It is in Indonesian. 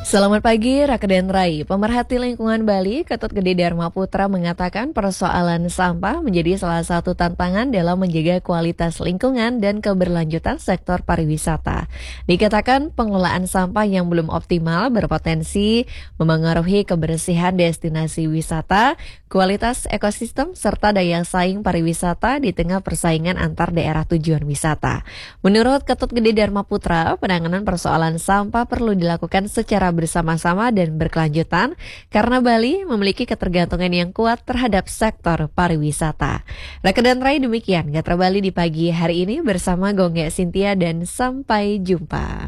Selamat pagi, Rakedan Rai. Pemerhati lingkungan Bali, Ketut Gede Dharma Putra mengatakan persoalan sampah menjadi salah satu tantangan dalam menjaga kualitas lingkungan dan keberlanjutan sektor pariwisata. Dikatakan pengelolaan sampah yang belum optimal berpotensi memengaruhi kebersihan destinasi wisata, kualitas ekosistem, serta daya saing pariwisata di tengah persaingan antar daerah tujuan wisata. Menurut Ketut Gede Dharma Putra, penanganan persoalan sampah perlu dilakukan secara bersama-sama dan berkelanjutan karena Bali memiliki ketergantungan yang kuat terhadap sektor pariwisata. Rakedan Rai, demikian Gatra Bali di pagi hari ini bersama Gongga Sintia dan sampai jumpa.